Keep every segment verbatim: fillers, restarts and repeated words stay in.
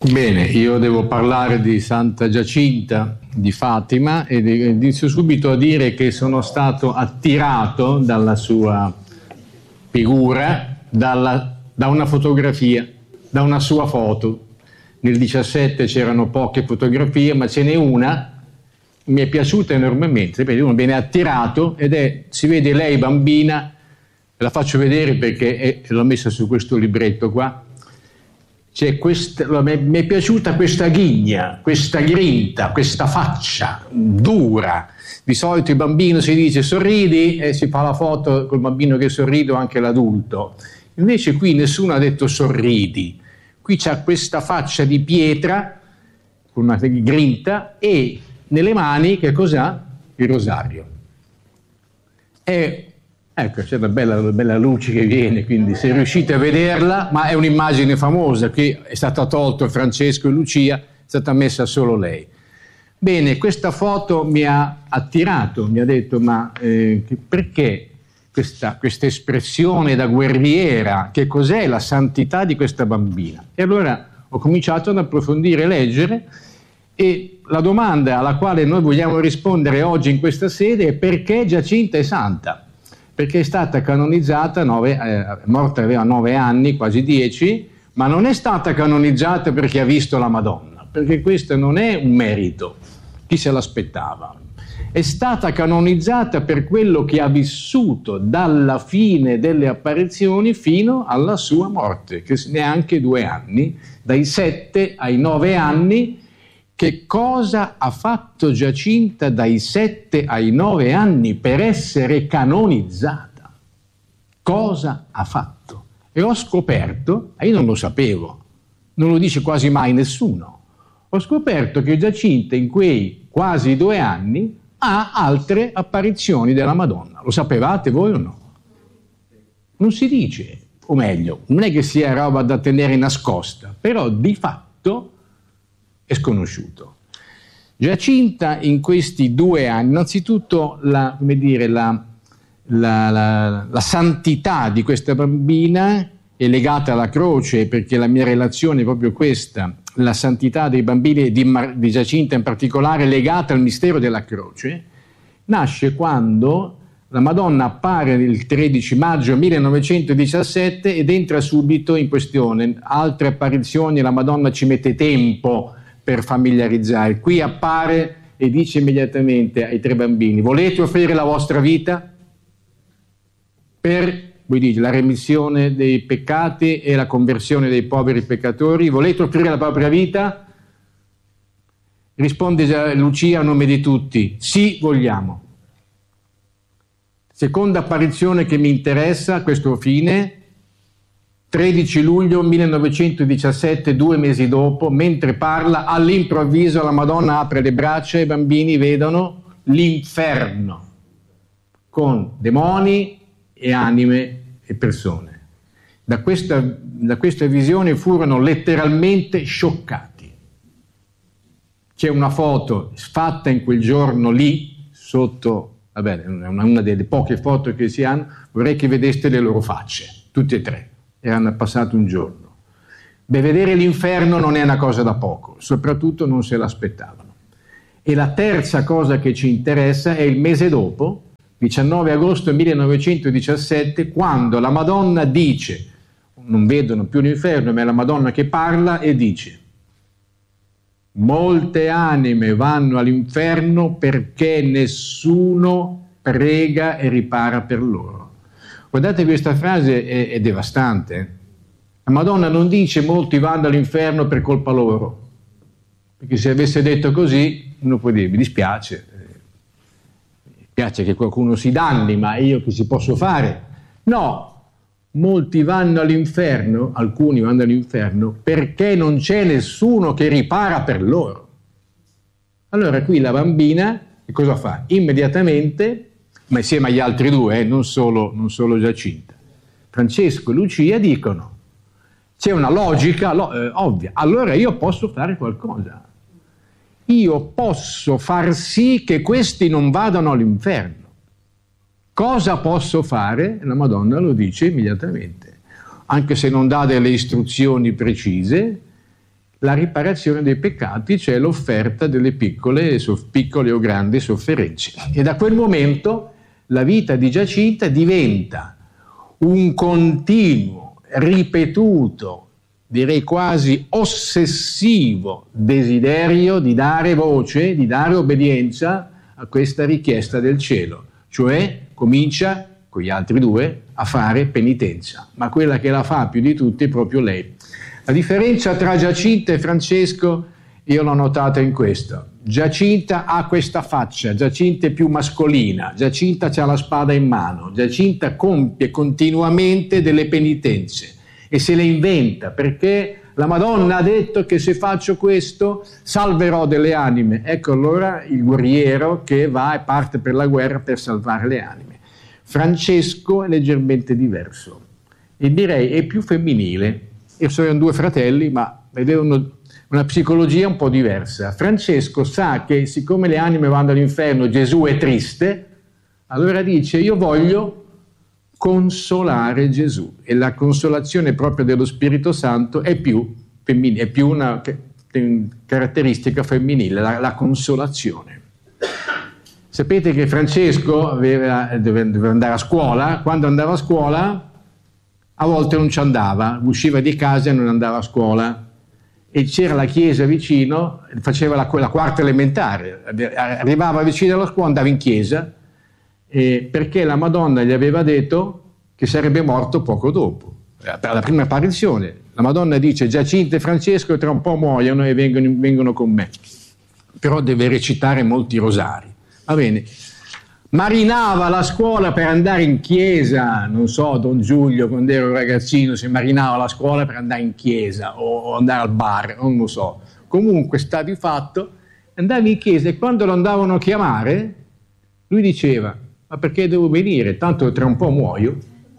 Bene, io devo parlare di Santa Giacinta di Fatima e inizio subito a dire che sono stato attirato dalla sua figura, dalla, da una fotografia, da una sua foto. Nel diciassette c'erano poche fotografie, ma ce n'è una, mi è piaciuta enormemente, perché uno viene attirato ed è, si vede lei bambina, la faccio vedere perché è, l'ho messa su questo libretto qua. C'è questa, mi è piaciuta questa ghigna, questa grinta, questa faccia dura. Di solito il bambino si dice sorridi e si fa la foto col bambino che sorride o anche l'adulto. Invece qui nessuno ha detto sorridi. Qui c'ha questa faccia di pietra, con una grinta, e nelle mani che cos'ha? Il rosario. È Ecco, c'è una bella, una bella luce che viene, quindi se riuscite a vederla, ma è un'immagine famosa, qui è stata tolta Francesco e Lucia, è stata messa solo lei. Bene, questa foto mi ha attirato, mi ha detto, ma eh, perché questa, questa espressione da guerriera, che cos'è la santità di questa bambina? E allora ho cominciato ad approfondire, leggere, e la domanda alla quale noi vogliamo rispondere oggi in questa sede è: perché Giacinta è santa? Perché è stata canonizzata, nove, eh, morta aveva nove anni, quasi dieci, ma non è stata canonizzata perché ha visto la Madonna, perché questo non è un merito, chi se l'aspettava. È stata canonizzata per quello che ha vissuto dalla fine delle apparizioni fino alla sua morte, che neanche due anni, dai sette ai nove anni. Che cosa ha fatto Giacinta dai sette ai nove anni per essere canonizzata? Cosa ha fatto? E ho scoperto, e io non lo sapevo, non lo dice quasi mai nessuno, ho scoperto che Giacinta in quei quasi due anni ha altre apparizioni della Madonna. Lo sapevate voi o no? Non si dice, o meglio, non è che sia roba da tenere nascosta, però di fatto è sconosciuto. Giacinta in questi due anni, innanzitutto la, come dire, la, la, la, la santità di questa bambina è legata alla croce, perché la mia relazione è proprio questa, la santità dei bambini, di, di Giacinta in particolare, legata al mistero della croce, nasce quando la Madonna appare il tredici maggio millenovecentodiciassette ed entra subito in questione. Altre apparizioni la Madonna ci mette tempo per familiarizzare. Qui appare e dice immediatamente ai tre bambini: volete offrire la vostra vita per, voi dite, la remissione dei peccati e la conversione dei poveri peccatori? Volete offrire la propria vita? Risponde Lucia a nome di tutti: sì, vogliamo. Seconda apparizione che mi interessa a questo fine, tredici luglio millenovecentodiciassette, due mesi dopo, mentre parla, all'improvviso la Madonna apre le braccia e i bambini vedono l'inferno, con demoni e anime e persone. Da questa, da questa visione furono letteralmente scioccati. C'è una foto fatta in quel giorno lì, sotto, vabbè, una, una delle poche foto che si hanno, vorrei che vedeste le loro facce, tutte e tre. E hanno passato un giorno. Beh, vedere l'inferno non è una cosa da poco, soprattutto non se l'aspettavano. E la terza cosa che ci interessa è il mese dopo, diciannove agosto millenovecentodiciassette, quando la Madonna dice, non vedono più l'inferno, ma è la Madonna che parla e dice: molte anime vanno all'inferno perché nessuno prega e ripara per loro. Guardate, questa frase è, è devastante. La Madonna non dice molti vanno all'inferno per colpa loro, perché se avesse detto così uno può dire: mi dispiace, mi piace che qualcuno si danni, ma io che ci posso fare? No, molti vanno all'inferno, alcuni vanno all'inferno perché non c'è nessuno che ripara per loro. Allora qui la bambina che cosa fa? Immediatamente, ma insieme agli altri due, eh, non solo, non solo Giacinta, Francesco e Lucia dicono: c'è una logica lo, eh, ovvia, allora io posso fare qualcosa, io posso far sì che questi non vadano all'inferno. Cosa posso fare? La Madonna lo dice immediatamente, anche se non dà delle istruzioni precise. la riparazione dei peccati, cioè l'offerta delle piccole, piccole o grandi sofferenze. E da quel momento la vita di Giacinta diventa un continuo, ripetuto, direi quasi ossessivo desiderio di dare voce, di dare obbedienza a questa richiesta del cielo, cioè comincia con gli altri due a fare penitenza, ma quella che la fa più di tutti è proprio lei. La differenza tra Giacinta e Francesco io l'ho notata in questo: Giacinta ha questa faccia, Giacinta è più mascolina, Giacinta ha la spada in mano, Giacinta compie continuamente delle penitenze e se le inventa, perché la Madonna ha detto che se faccio questo salverò delle anime. Ecco allora il guerriero che va e parte per la guerra per salvare le anime. Francesco è leggermente diverso e direi è più femminile. Io sono due fratelli, ma vedevano una psicologia un po' diversa. Francesco sa che siccome le anime vanno all'inferno, Gesù è triste, allora dice: io voglio consolare Gesù, e la consolazione proprio dello Spirito Santo è più, femmin- è più una caratteristica femminile, la, la consolazione. Sapete che Francesco aveva, doveva andare a scuola, quando andava a scuola a volte non ci andava, usciva di casa e non andava a scuola, e c'era la chiesa vicino, faceva la, la quarta elementare, arrivava vicino alla scuola, andava in chiesa, eh, perché la Madonna gli aveva detto che sarebbe morto poco dopo, alla prima apparizione. La Madonna dice: Giacinta e Francesco tra un po' muoiono e vengono, vengono con me, però deve recitare molti rosari. Va bene. Marinava la scuola per andare in chiesa, non so, Don Giulio quando ero ragazzino si marinava la scuola per andare in chiesa o andare al bar, non lo so. Comunque sta di fatto, andava in chiesa e quando lo andavano a chiamare lui diceva: ma perché devo venire? Tanto tra un po' muoio.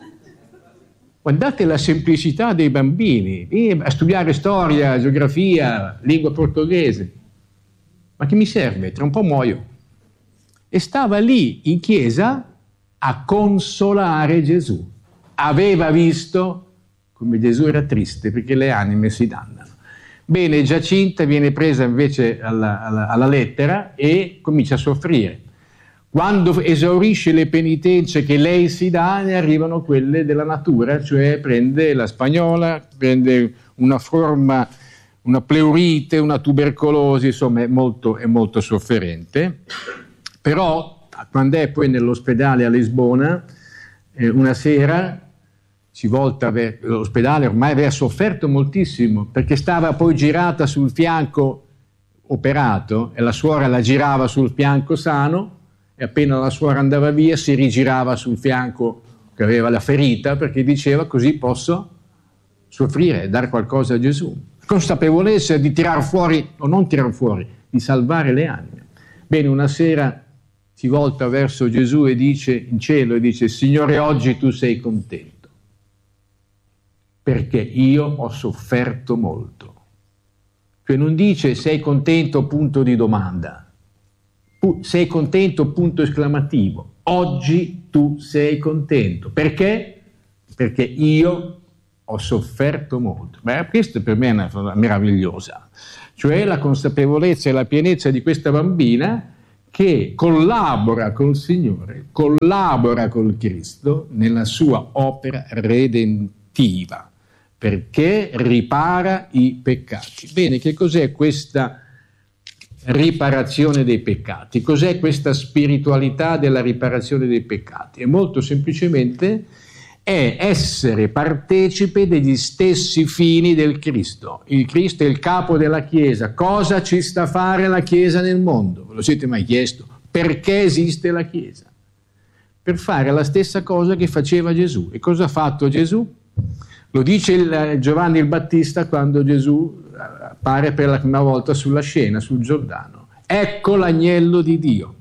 Guardate la semplicità dei bambini, vieni a studiare storia, geografia, lingua portoghese. Ma che mi serve? Tra un po' muoio. E stava lì in chiesa a consolare Gesù. Aveva visto come Gesù era triste perché le anime si dannano. Bene, Giacinta viene presa invece alla, alla, alla lettera e comincia a soffrire. Quando esaurisce le penitenze che lei si dà, ne arrivano quelle della natura, cioè prende la spagnola, prende una forma, una pleurite, una tubercolosi, insomma è molto, è molto sofferente. Però quando è poi nell'ospedale a Lisbona, eh, una sera si volta verso l'ospedale, ormai aveva sofferto moltissimo perché stava poi girata sul fianco operato e la suora la girava sul fianco sano e appena la suora andava via si rigirava sul fianco che aveva la ferita perché diceva: così posso soffrire e dare qualcosa a Gesù. Consapevolezza di tirar fuori, o non tirar fuori, di salvare le anime. Bene, una sera si volta verso Gesù e dice in cielo, e dice: Signore, oggi tu sei contento, perché io ho sofferto molto. Cioè non dice sei contento punto di domanda, sei contento punto esclamativo, oggi tu sei contento. Perché? Perché io ho sofferto molto. Beh, questa per me è una cosa meravigliosa, cioè la consapevolezza e la pienezza di questa bambina che collabora col Signore, collabora col Cristo nella sua opera redentiva, perché ripara i peccati. Bene, che cos'è questa riparazione dei peccati? Cos'è questa spiritualità della riparazione dei peccati? E molto semplicemente è essere partecipe degli stessi fini del Cristo. Il Cristo è il capo della Chiesa. Cosa ci sta a fare la Chiesa nel mondo? Ve lo siete mai chiesto? Perché esiste la Chiesa? Per fare la stessa cosa che faceva Gesù. E cosa ha fatto Gesù? Lo dice il, Giovanni il Battista quando Gesù appare per la prima volta sulla scena, sul Giordano. Ecco l'agnello di Dio.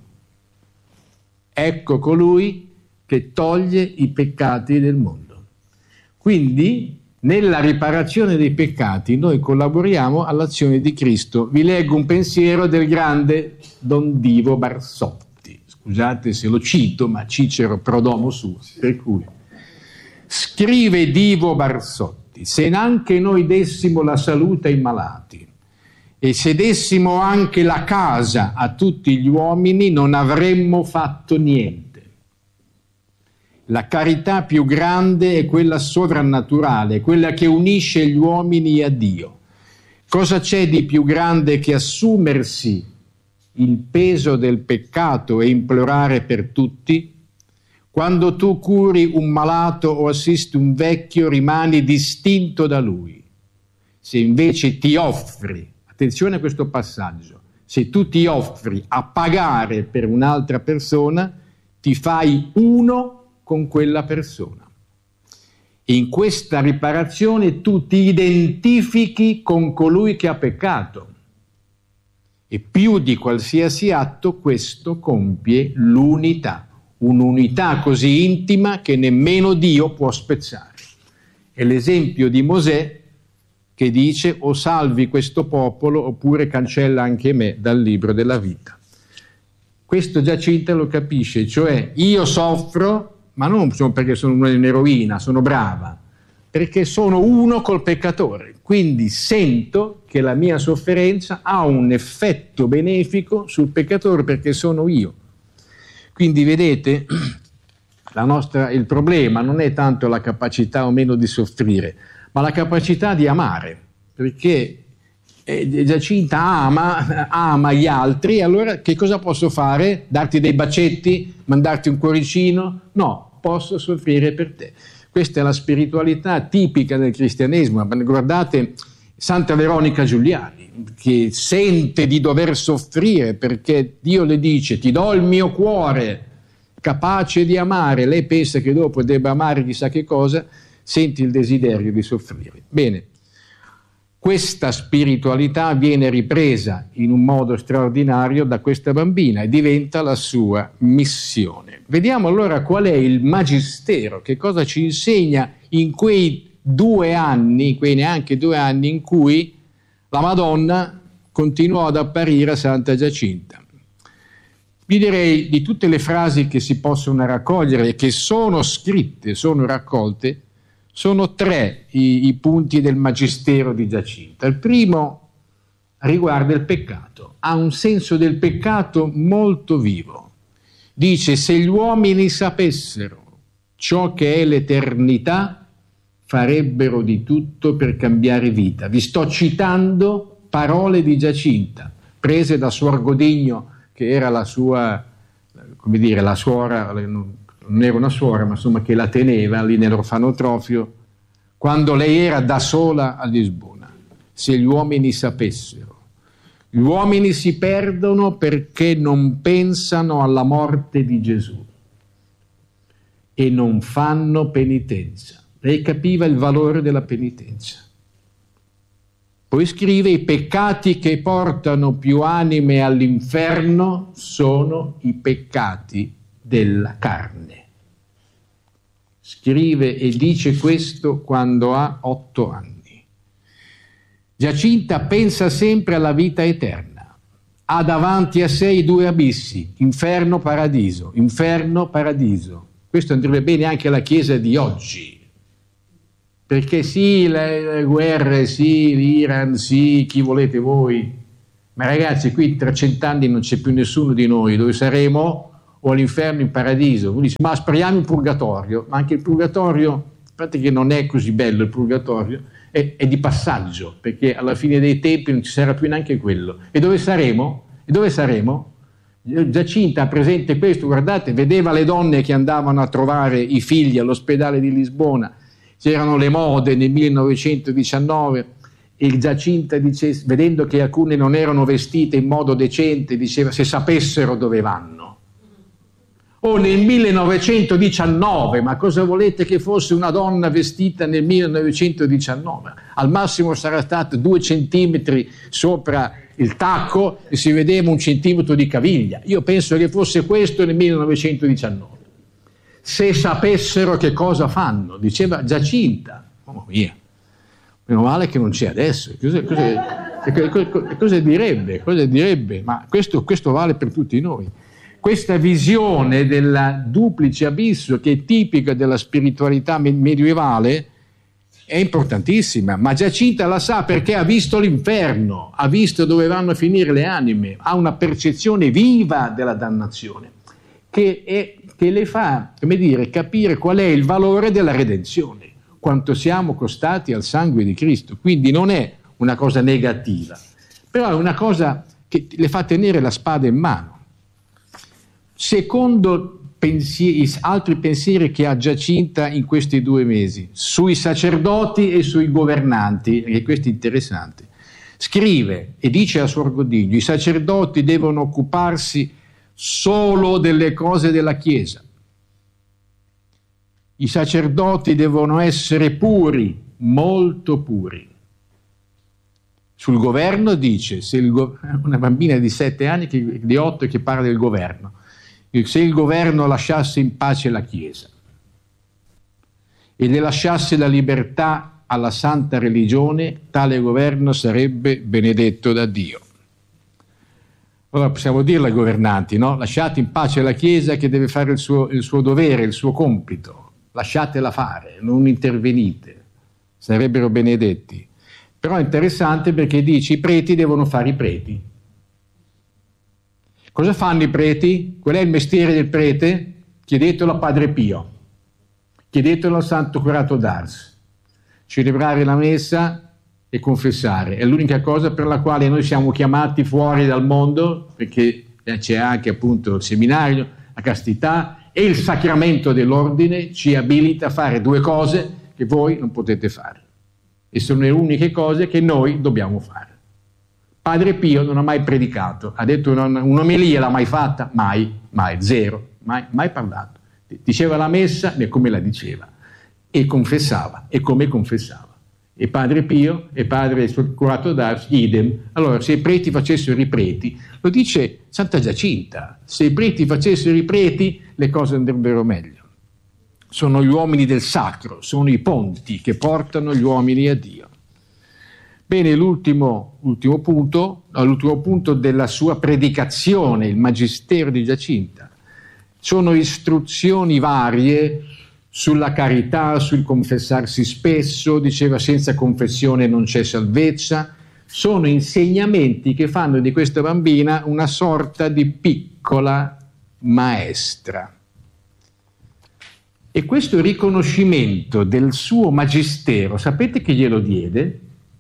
Ecco colui che toglie i peccati del mondo. Quindi, nella riparazione dei peccati, noi collaboriamo all'azione di Cristo. Vi leggo un pensiero del grande Don Divo Barsotti. Scusate se lo cito, ma Cicero prodomo suo. Per cui, scrive Divo Barsotti: se neanche noi dessimo la salute ai malati, e se dessimo anche la casa a tutti gli uomini non avremmo fatto niente. La carità più grande è quella sovrannaturale, quella che unisce gli uomini a Dio. Cosa c'è di più grande che assumersi il peso del peccato e implorare per tutti? Quando tu curi un malato o assisti un vecchio, rimani distinto da lui. Se invece ti offri, attenzione a questo passaggio, se tu ti offri a pagare per un'altra persona, ti fai uno con quella persona. In questa riparazione tu ti identifichi con colui che ha peccato e più di qualsiasi atto questo compie l'unità, un'unità così intima che nemmeno Dio può spezzare. È l'esempio di Mosè che dice o salvi questo popolo oppure cancella anche me dal libro della vita. Questo Giacinta lo capisce, cioè io soffro ma non perché sono un'eroina, sono brava, perché sono uno col peccatore, quindi sento che la mia sofferenza ha un effetto benefico sul peccatore perché sono io. Quindi vedete, la nostra, il problema non è tanto la capacità o meno di soffrire, ma la capacità di amare, perché eh, Giacinta ama, ama gli altri, allora che cosa posso fare? Darti dei bacetti? Mandarti un cuoricino? No, posso soffrire per te. Questa è la spiritualità tipica del cristianesimo. Guardate Santa Veronica Giuliani, che sente di dover soffrire perché Dio le dice ti do il mio cuore capace di amare, lei pensa che dopo debba amare chissà che cosa, senti il desiderio di soffrire. Bene, questa spiritualità viene ripresa in un modo straordinario da questa bambina e diventa la sua missione. Vediamo allora qual è il magistero, che cosa ci insegna in quei due anni, quei neanche due anni in cui la Madonna continuò ad apparire a Santa Giacinta. Vi direi di tutte le frasi che si possono raccogliere e che sono scritte, sono raccolte, sono tre i, i punti del magistero di Giacinta. Il primo riguarda il peccato, ha un senso del peccato molto vivo. Dice: se gli uomini sapessero ciò che è l'eternità, farebbero di tutto per cambiare vita. Vi sto citando parole di Giacinta, prese da Suor Godigno, che era la sua, come dire, la suora, non era una suora, ma insomma che la teneva lì nell'orfanotrofio, quando lei era da sola a Lisbona. Se gli uomini sapessero. Gli uomini si perdono perché non pensano alla morte di Gesù e non fanno penitenza. Lei capiva il valore della penitenza. Poi scrive: i peccati che portano più anime all'inferno sono i peccati della carne. Scrive e dice questo quando ha otto anni. Giacinta pensa sempre alla vita eterna. Ha davanti a sé i due abissi, inferno, paradiso, inferno, paradiso. Questo andrebbe bene anche alla Chiesa di oggi. Perché sì, le, le guerre, sì, l'Iran, sì, chi volete voi. Ma ragazzi, qui tra cent'anni non c'è più nessuno di noi. Dove saremo? O all'inferno, in paradiso. Uno dice: ma speriamo in purgatorio. Ma anche il purgatorio, a parte che non è così bello il purgatorio, è, è di passaggio, perché alla fine dei tempi non ci sarà più neanche quello. E dove saremo? E dove saremo? Giacinta ha presente questo, guardate, vedeva le donne che andavano a trovare i figli all'ospedale di Lisbona. C'erano le mode nel millenovecentodiciannove e Giacinta dice, vedendo che alcune non erano vestite in modo decente, diceva: se sapessero dove vanno. O nel millenovecentodiciannove, ma cosa volete che fosse una donna vestita nel millenovecentodiciannove? Al massimo sarà stato due centimetri sopra il tacco e si vedeva un centimetro di caviglia. Io penso che fosse questo nel millenovecentodiciannove. Se sapessero che cosa fanno, diceva Giacinta. Oh mia, meno male che non c'è adesso. Cosa, cosa, cosa direbbe? Cosa direbbe? Ma questo, questo vale per tutti noi. Questa visione del duplice abisso che è tipica della spiritualità medievale è importantissima, ma Giacinta la sa perché ha visto l'inferno, ha visto dove vanno a finire le anime, ha una percezione viva della dannazione che, è, che le fa, come dire, capire qual è il valore della redenzione, quanto siamo costati al sangue di Cristo. Quindi non è una cosa negativa, però è una cosa che le fa tenere la spada in mano. Secondo pensieri, altri pensieri che ha Giacinta in questi due mesi, sui sacerdoti e sui governanti, e questo è interessante, scrive e dice a Suor Godiglio: i sacerdoti devono occuparsi solo delle cose della Chiesa, i sacerdoti devono essere puri, molto puri. Sul governo dice, se il go- una bambina di sette anni, che, di otto, che parla del governo, se il governo lasciasse in pace la Chiesa e le lasciasse la libertà alla santa religione, tale governo sarebbe benedetto da Dio. Ora possiamo dirlo ai governanti, no? Lasciate in pace la Chiesa che deve fare il suo, il suo dovere, il suo compito. Lasciatela fare, non intervenite, sarebbero benedetti. Però è interessante perché dice i preti devono fare i preti. Cosa fanno i preti? Qual è il mestiere del prete? Chiedetelo a Padre Pio, chiedetelo al Santo Curato d'Ars. Celebrare la messa e confessare è l'unica cosa per la quale noi siamo chiamati fuori dal mondo, perché c'è anche appunto il seminario, la castità, e il sacramento dell'ordine ci abilita a fare due cose che voi non potete fare, e sono le uniche cose che noi dobbiamo fare. Padre Pio non ha mai predicato, ha detto una, un'omelia, l'ha mai fatta? Mai, mai, zero, mai, mai parlato. Diceva la messa come la diceva, e confessava, e come confessava. E Padre Pio e Padre Curato d'Ars, idem. Allora, se i preti facessero i preti, lo dice Santa Giacinta, se i preti facessero i preti, le cose andrebbero meglio. Sono gli uomini del sacro, sono i ponti che portano gli uomini a Dio. Bene, l'ultimo, ultimo punto, no, l'ultimo punto della sua predicazione, il magistero di Giacinta, sono istruzioni varie sulla carità, sul confessarsi spesso, diceva senza confessione non c'è salvezza. Sono insegnamenti che fanno di questa bambina una sorta di piccola maestra. E questo riconoscimento del suo magistero, sapete chi glielo diede?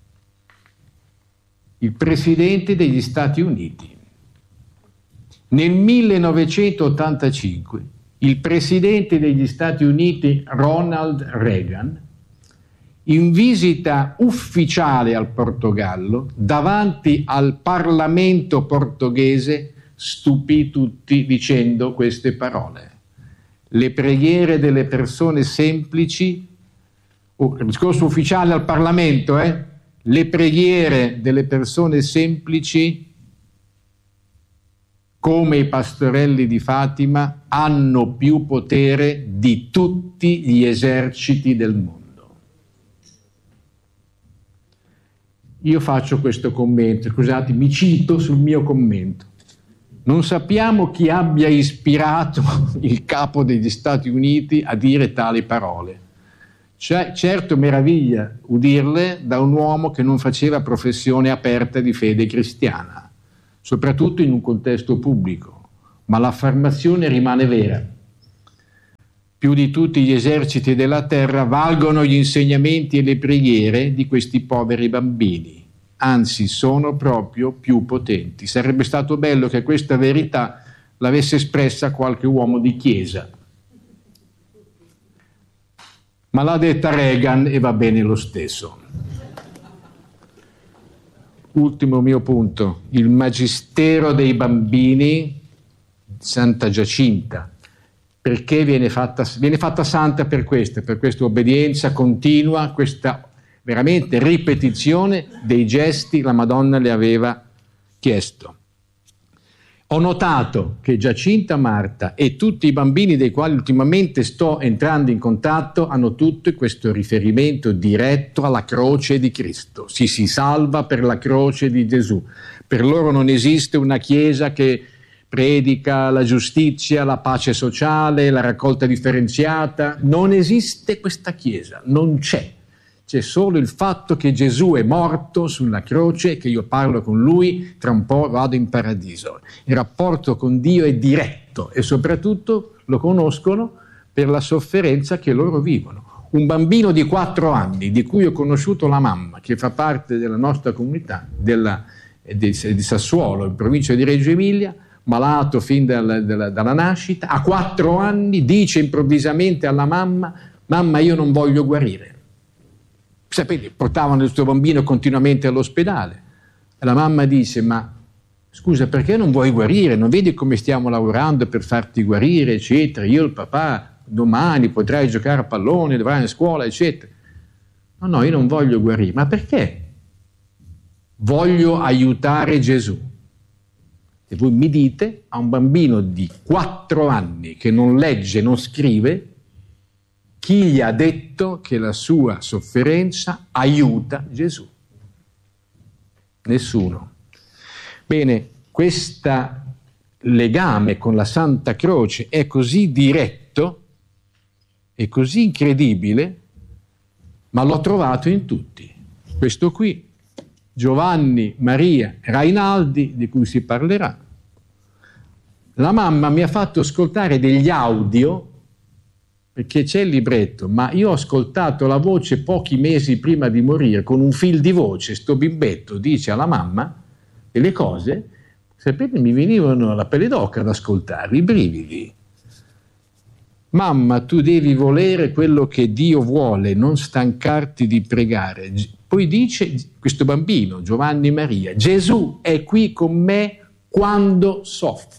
Il Presidente degli Stati Uniti. Nel millenovecentottantacinque il Presidente degli Stati Uniti Ronald Reagan, in visita ufficiale al Portogallo, davanti al Parlamento portoghese, stupì tutti dicendo queste parole: le preghiere delle persone semplici, oh, il discorso ufficiale al Parlamento, eh? Le preghiere delle persone semplici, come i pastorelli di Fatima, hanno più potere di tutti gli eserciti del mondo. Io faccio questo commento, scusate, mi cito sul mio commento. Non sappiamo chi abbia ispirato il capo degli Stati Uniti a dire tali parole. Cioè, certo meraviglia udirle da un uomo che non faceva professione aperta di fede cristiana, soprattutto in un contesto pubblico, ma l'affermazione rimane vera. Più di tutti gli eserciti della terra valgono gli insegnamenti e le preghiere di questi poveri bambini, anzi sono proprio più potenti. Sarebbe stato bello che questa verità l'avesse espressa qualche uomo di chiesa, ma l'ha detta Reagan e va bene lo stesso. Ultimo mio punto, il magistero dei bambini, Santa Giacinta. Perché viene fatta, viene fatta santa per questo, per questa obbedienza continua, questa veramente ripetizione dei gesti che la Madonna le aveva chiesto. Ho notato che Giacinta Marta e tutti i bambini dei quali ultimamente sto entrando in contatto hanno tutti questo riferimento diretto alla croce di Cristo. Si si salva per la croce di Gesù. Per loro non esiste una chiesa che predica la giustizia, la pace sociale, la raccolta differenziata. Non esiste questa chiesa, non c'è. c'è solo il fatto che Gesù è morto sulla croce, che io parlo con lui, tra un po' vado in paradiso. Il rapporto con Dio è diretto e soprattutto lo conoscono per la sofferenza che loro vivono. Un bambino di quattro anni, di cui ho conosciuto la mamma, che fa parte della nostra comunità, della, di, di Sassuolo, in provincia di Reggio Emilia, malato fin dal, dalla, dalla nascita, a quattro anni dice improvvisamente alla mamma: mamma, io non voglio guarire. Sapete, portavano il suo bambino continuamente all'ospedale e la mamma dice: ma scusa, perché non vuoi guarire? Non vedi come stiamo lavorando per farti guarire, eccetera? Io e il papà domani potrai giocare a pallone, dovrai andare a scuola, eccetera. No, no, io non voglio guarire. Ma perché? Voglio aiutare Gesù. E voi mi dite a un bambino di quattro anni che non legge, non scrive, chi gli ha detto che la sua sofferenza aiuta Gesù? Nessuno. Bene, questo legame con la Santa Croce è così diretto e così incredibile, ma l'ho trovato in tutti. Questo qui, Giovanni Maria Rainaldi, di cui si parlerà. La mamma mi ha fatto ascoltare degli audio, perché c'è il libretto, ma io ho ascoltato la voce pochi mesi prima di morire, con un fil di voce, sto bimbetto dice alla mamma delle cose, sapete, mi venivano la pelle d'oca ad ascoltarli, i brividi. Mamma, tu devi volere quello che Dio vuole, non stancarti di pregare. Poi dice questo bambino, Giovanni Maria: Gesù è qui con me quando soffro.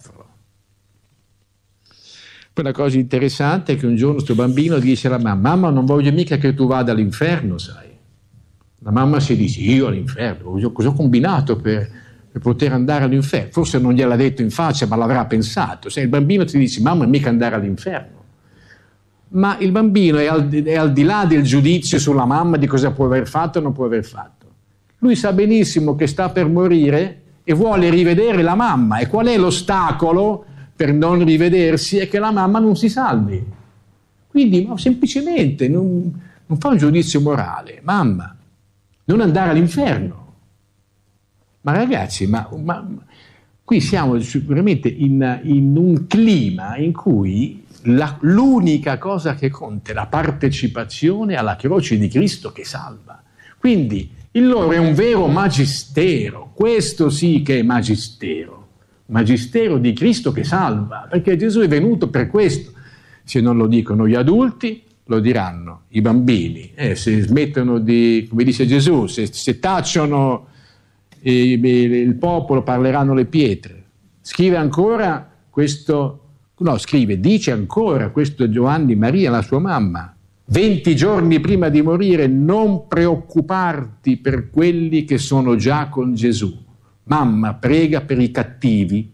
Poi la cosa interessante è che un giorno questo bambino dice alla mamma: mamma, non voglio mica che tu vada all'inferno, sai. La mamma si dice: io all'inferno? Cosa ho combinato per, per poter andare all'inferno? Forse non gliel'ha detto in faccia, ma l'avrà pensato. Se il bambino ti dice: mamma, mica andare all'inferno. Ma il bambino è al, è al di là del giudizio sulla mamma, di cosa può aver fatto o non può aver fatto. Lui sa benissimo che sta per morire e vuole rivedere la mamma. E qual è l'ostacolo per non rivedersi? È che la mamma non si salvi. Quindi ma semplicemente non, non fa un giudizio morale. Mamma, non andare all'inferno. Ma ragazzi, ma, ma qui siamo veramente in, in un clima in cui la, l'unica cosa che conta è la partecipazione alla croce di Cristo che salva. Quindi il loro è un vero magistero, questo sì che è magistero, magistero di Cristo che salva, perché Gesù è venuto per questo. Se non lo dicono gli adulti, lo diranno i bambini. Eh, se smettono di, come dice Gesù, se, se tacciono il, il popolo, parleranno le pietre. Scrive ancora questo, no, scrive, dice ancora questo Giovanni Maria, la sua mamma, venti giorni prima di morire: non preoccuparti per quelli che sono già con Gesù. Mamma, prega per i cattivi.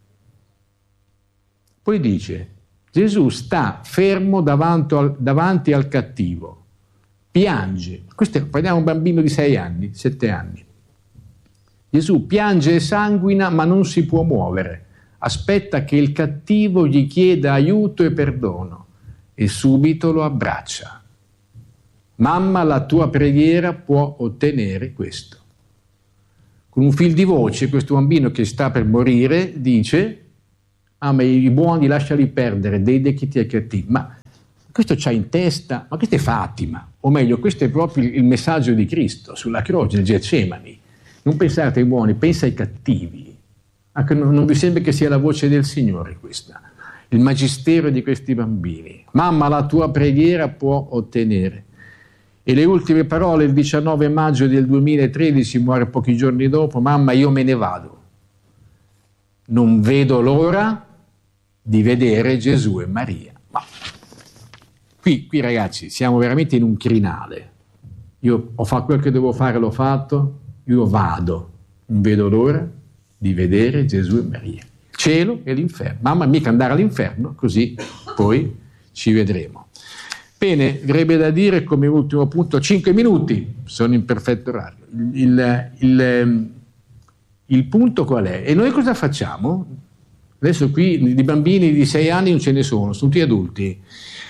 Poi dice: Gesù sta fermo davanti al, davanti al cattivo, piange. Questo è, parliamo di un bambino di sei anni, sette anni. Gesù piange e sanguina, ma non si può muovere. Aspetta che il cattivo gli chieda aiuto e perdono e subito lo abbraccia. Mamma, la tua preghiera può ottenere questo. Con un fil di voce questo bambino che sta per morire dice: ah, ma i buoni lasciali perdere, dedicati ai cattivi. Ma questo c'ha in testa, ma questa è Fatima, o meglio, questo è proprio il messaggio di Cristo sulla croce del Getsemani. Non pensate ai buoni, pensa ai cattivi. Anche non, non vi sembra che sia la voce del Signore questa, il magistero di questi bambini. Mamma, la tua preghiera può ottenere. E le ultime parole, il diciannove maggio del duemilatredici, muore pochi giorni dopo: mamma, io me ne vado. Non vedo l'ora di vedere Gesù e Maria. Ma qui, qui ragazzi, siamo veramente in un crinale. Io ho fatto quel che devo fare, l'ho fatto, io vado. Non vedo l'ora di vedere Gesù e Maria. Cielo e l'inferno. Mamma, mica andare all'inferno, così poi ci vedremo. Bene, avrebbe da dire come ultimo punto, cinque minuti, sono in perfetto orario. Il, il, il punto qual è? E noi cosa facciamo? Adesso qui di bambini di sei anni non ce ne sono, sono tutti adulti.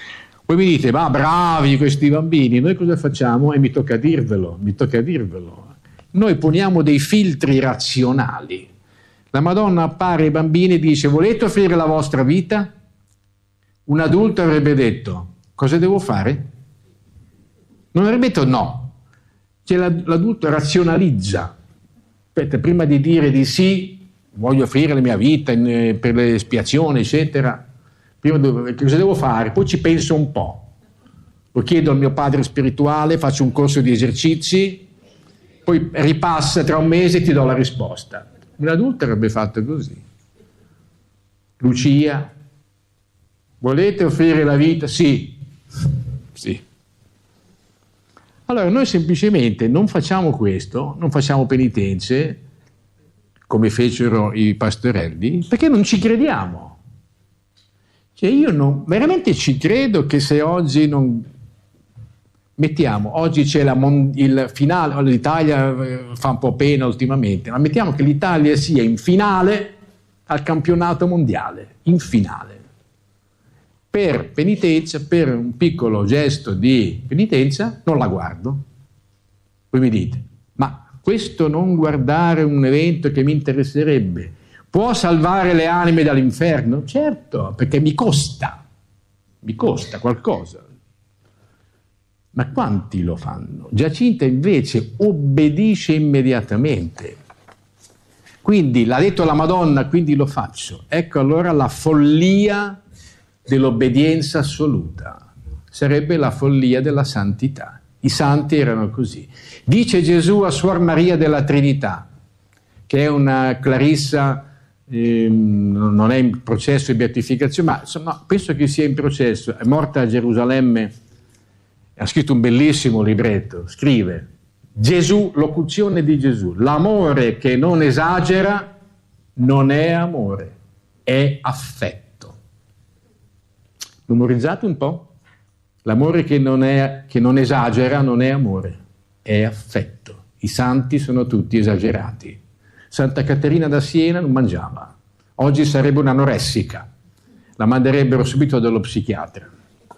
Voi mi dite, ma bravi questi bambini, noi cosa facciamo? E mi tocca dirvelo, mi tocca dirvelo. Noi poniamo dei filtri razionali. La Madonna appare ai bambini e dice, volete offrire la vostra vita? Un adulto avrebbe detto, cosa devo fare? Non avrebbe detto no. Cioè, l'adulto razionalizza. Aspetta, prima di dire di sì, voglio offrire la mia vita in, per l'espiazione, eccetera, prima devo, cosa devo fare? Poi ci penso un po'. Lo chiedo al mio padre spirituale, faccio un corso di esercizi, poi ripassa tra un mese e ti do la risposta. Un adulto avrebbe fatto così. Lucia, volete offrire la vita? Sì. Sì. Allora noi semplicemente non facciamo questo, non facciamo penitenze, come fecero i pastorelli, perché non ci crediamo. Cioè io non, veramente ci credo che se oggi non... Mettiamo, oggi c'è la, il finale, l'Italia fa un po' pena ultimamente, ma mettiamo che l'Italia sia in finale al campionato mondiale, in finale. Per penitenza, per un piccolo gesto di penitenza, non la guardo. Voi mi dite, ma questo non guardare un evento che mi interesserebbe può salvare le anime dall'inferno? Certo, perché mi costa, mi costa qualcosa. Ma quanti lo fanno? Giacinta invece obbedisce immediatamente. Quindi l'ha detto la Madonna, quindi lo faccio. Ecco allora la follia dell'obbedienza assoluta. Sarebbe la follia della santità. I santi erano così. Dice Gesù a Suor Maria della Trinità, che è una clarissa, eh, non è in processo di beatificazione, ma insomma, penso che sia in processo, è morta a Gerusalemme, ha scritto un bellissimo libretto, scrive Gesù, locuzione di Gesù, l'amore che non esagera non è amore, è affetto. Memorizzate un po'? L'amore che non, è, che non esagera non è amore, è affetto. I santi sono tutti esagerati. Santa Caterina da Siena non mangiava, oggi sarebbe un'anoressica, la manderebbero subito dallo psichiatra.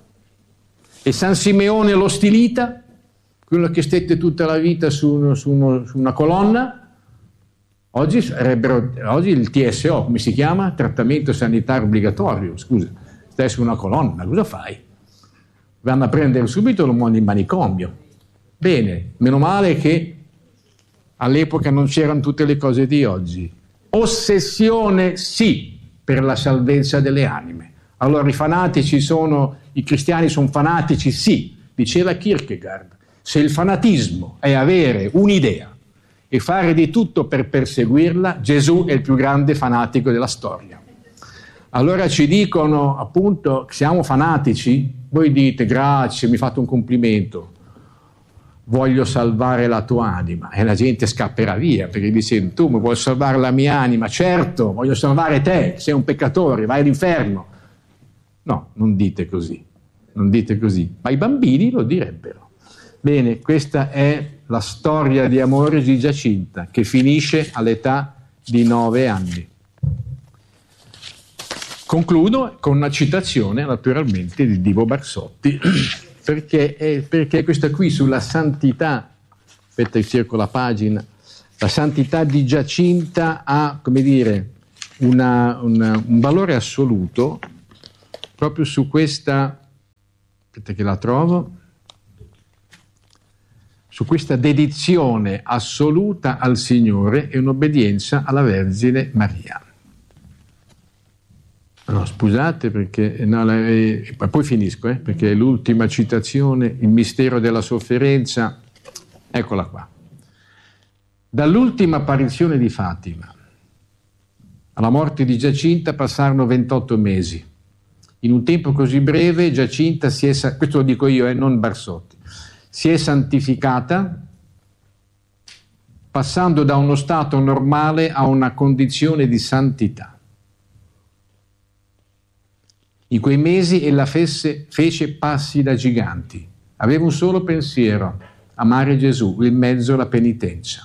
E San Simeone lo Stilita, quello che stette tutta la vita su, uno, su, uno, su una colonna, oggi, sarebbero, oggi il T S O, come si chiama? Trattamento sanitario obbligatorio, scusa, stai su una colonna, cosa fai? Vanno a prendere subito lo mando in manicomio. Bene, meno male che all'epoca non c'erano tutte le cose di oggi. Ossessione sì per la salvezza delle anime. Allora i fanatici sono, i cristiani sono fanatici? Sì, diceva Kierkegaard. Se il fanatismo è avere un'idea e fare di tutto per perseguirla, Gesù è il più grande fanatico della storia. Allora ci dicono appunto siamo fanatici, voi dite grazie, mi fate un complimento, voglio salvare la tua anima, e la gente scapperà via perché dice tu mi vuoi salvare la mia anima? Certo, voglio salvare te, sei un peccatore, vai all'inferno. No, non dite così, non dite così, ma i bambini lo direbbero. Bene, questa è la storia di amore di Giacinta, che finisce all'età di nove anni. Concludo con una citazione, naturalmente, di Divo Barsotti, perché, è, perché questa qui sulla santità, aspetta che cerco la pagina, la santità di Giacinta ha, come dire, una, una, un valore assoluto, proprio su questa, aspetta che la trovo, su questa dedizione assoluta al Signore e un'obbedienza alla Vergine Maria. No, scusate perché, no, la, eh, poi finisco, eh, perché è l'ultima citazione, il mistero della sofferenza, eccola qua. Dall'ultima apparizione di Fatima alla morte di Giacinta passarono ventotto mesi. In un tempo così breve Giacinta si è, questo lo dico io, eh, non Barsotti, si è santificata passando da uno stato normale a una condizione di santità. In quei mesi ella fece, fece passi da giganti, aveva un solo pensiero, amare Gesù, in mezzo alla penitenza.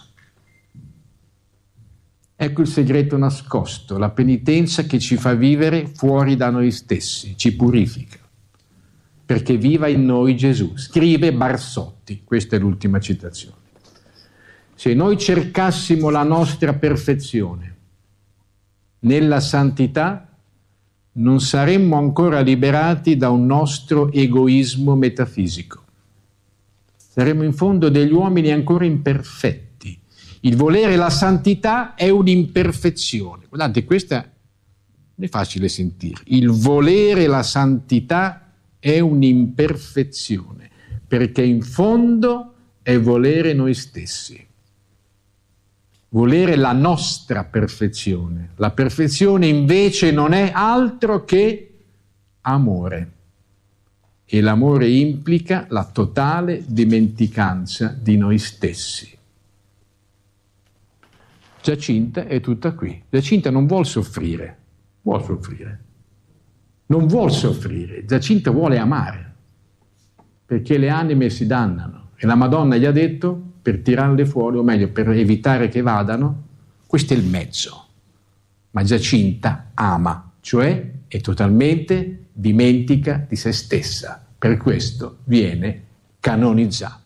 Ecco il segreto nascosto, la penitenza che ci fa vivere fuori da noi stessi, ci purifica. perché viva in noi Gesù. Scrive Barsotti, questa è l'ultima citazione. Se noi cercassimo la nostra perfezione nella santità, non saremmo ancora liberati da un nostro egoismo metafisico. Saremmo in fondo degli uomini ancora imperfetti. Il volere la santità è un'imperfezione. Guardate, questa è facile sentire. Il volere la santità è un'imperfezione, perché in fondo è volere noi stessi. Volere la nostra perfezione. La perfezione invece non è altro che amore. E l'amore implica la totale dimenticanza di noi stessi. Giacinta è tutta qui. Giacinta non vuol soffrire, vuol soffrire. Non vuol soffrire, Giacinta vuole amare, perché le anime si dannano. E la Madonna gli ha detto, per tirarle fuori, o meglio, per evitare che vadano, questo è il mezzo. Ma Giacinta ama, cioè è totalmente dimentica di se stessa. Per questo viene canonizzata.